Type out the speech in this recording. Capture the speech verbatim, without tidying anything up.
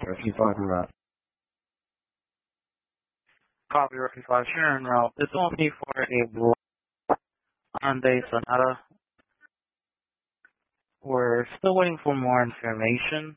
Rookie five and route. Copy, Rookie five, sharing route. This will be for a black Hyundai Sonata. We're still waiting for more information.